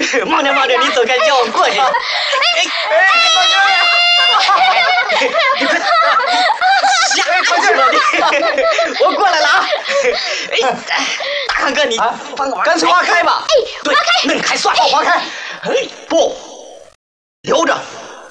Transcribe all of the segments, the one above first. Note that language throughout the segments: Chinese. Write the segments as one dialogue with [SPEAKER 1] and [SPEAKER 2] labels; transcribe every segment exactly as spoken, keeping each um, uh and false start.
[SPEAKER 1] 忙着忙着，你走开，叫我过去。哎哎，你快吓死了你！我过来了啊！哎，大康哥，你帮我，
[SPEAKER 2] 干脆挖开吧。
[SPEAKER 3] 哎，
[SPEAKER 1] 对，能开算了，
[SPEAKER 2] 挖开。
[SPEAKER 1] 哎，不，留着。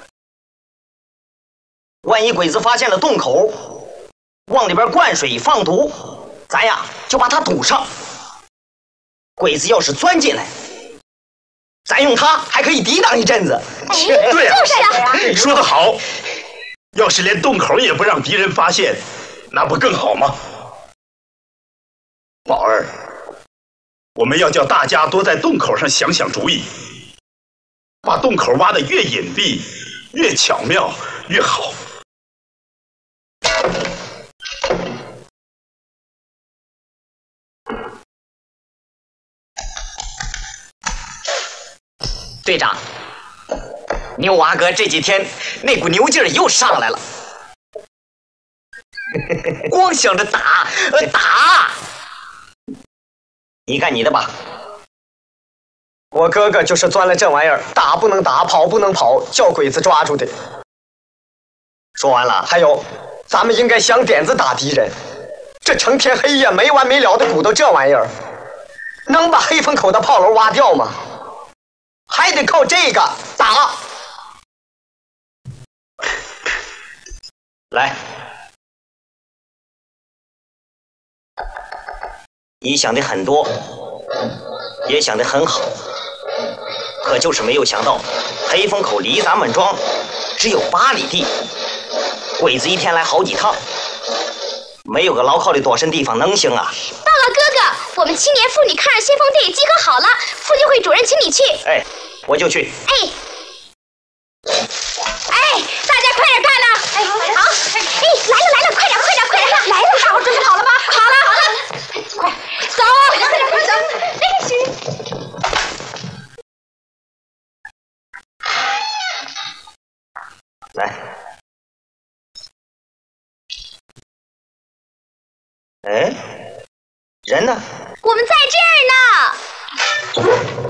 [SPEAKER 1] 万一鬼子发现了洞口，往里边灌水放毒，咱呀就把它堵上。鬼子要是钻进来，咱用它还可以抵挡一阵子。
[SPEAKER 4] 对呀，
[SPEAKER 3] 就是啊，
[SPEAKER 4] 说得好。要是连洞口也不让敌人发现，那不更好吗？宝儿，我们要叫大家多在洞口上想想主意，把洞口挖得越隐蔽、越巧妙越好。
[SPEAKER 1] 队长，牛娃哥这几天那股牛劲儿又上来了，光想着打呃打。你干你的吧。
[SPEAKER 2] 我哥哥就是钻了这玩意儿，打不能打，跑不能跑，叫鬼子抓住的。
[SPEAKER 1] 说完了，
[SPEAKER 2] 还有，咱们应该想点子打敌人。这成天黑夜没完没了的鼓捣这玩意儿，能把黑风口的炮楼挖掉吗？还得靠这个打。
[SPEAKER 1] 来，你想的很多，也想得很好，可就是没有想到，黑风口离咱们庄只有八里地，鬼子一天来好几趟，没有个牢靠的躲身地方能行啊？
[SPEAKER 3] 到了，哥哥，我们青年妇女抗日先锋队集合好了，妇女会主任请你去。
[SPEAKER 1] 哎，我就去。
[SPEAKER 3] 哎，哎，大家快点干呐！哎，好，哎，来了来了，快点快点快点，来了，大伙准备好了吗？好了好了，快走，快点快点，哎，行。
[SPEAKER 1] 来，哎，人呢？
[SPEAKER 3] 我们在这儿呢。